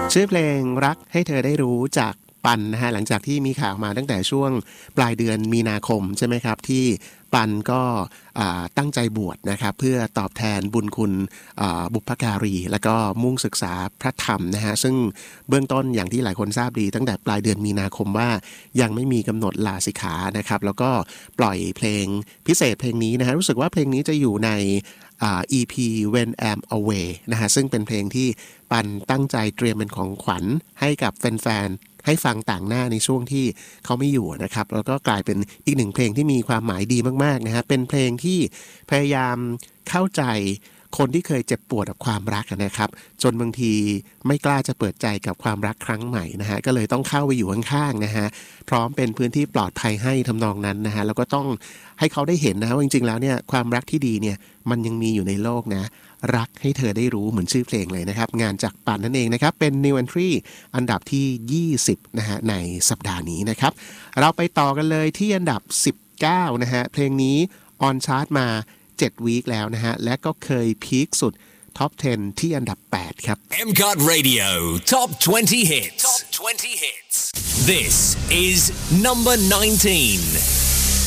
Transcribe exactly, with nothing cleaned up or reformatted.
ชื่อเพลงรักให้เธอได้รู้จากปันนะฮะหลังจากที่มีข่าวมาตั้งแต่ช่วงปลายเดือนมีนาคมใช่ไหมครับที่ปันก็ตั้งใจบวชนะครับเพื่อตอบแทนบุญคุณบุพการีแล้วก็มุ่งศึกษาพระธรรมนะฮะซึ่งเบื้องต้นอย่างที่หลายคนทราบดีตั้งแต่ปลายเดือนมีนาคมว่ายังไม่มีกำหนดลาสิกขานะครับแล้วก็ปล่อยเพลงพิเศษเพลงนี้นะฮะรู้สึกว่าเพลงนี้จะอยู่ในอี พี When I'm Away นะฮะซึ่งเป็นเพลงที่ปันตั้งใจเตรียมเป็นของขวัญให้กับแฟนๆให้ฟังต่างหน้าในช่วงที่เขาไม่อยู่นะครับแล้วก็กลายเป็นอีกหนึ่งเพลงที่มีความหมายดีมากๆนะฮะเป็นเพลงที่พยายามเข้าใจคนที่เคยเจ็บปวดกับความรักนะครับจนบางทีไม่กล้าจะเปิดใจกับความรักครั้งใหม่นะฮะก็เลยต้องเข้าไปอยู่ข้างๆนะฮะพร้อมเป็นพื้นที่ปลอดภัยให้ทำนองนั้นนะฮะแล้วก็ต้องให้เขาได้เห็นนะว่าจริงๆแล้วเนี่ยความรักที่ดีเนี่ยมันยังมีอยู่ในโลกนะรักให้เธอได้รู้เหมือนชื่อเพลงเลยนะครับงานจากปันนั่นเองนะครับเป็น New Entry อันดับที่ยี่สิบนะฮะในสัปดาห์นี้นะครับเราไปต่อกันเลยที่อันดับสิบเก้านะฮะเพลงนี้ออนชาร์ตมาเจ็ดวีคแล้วนะฮะและก็เคยพีคสุดท็อปสิบที่อันดับแปดครับเอ็ม ซี โอ ที Radio Top twenty Hits Top twenty Hits This is number nineteen